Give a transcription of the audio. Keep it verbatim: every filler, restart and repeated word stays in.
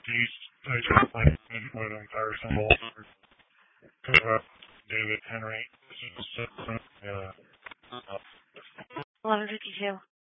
these types of things with entire symbols uh, David Henry. Uh, eleven fifty-two.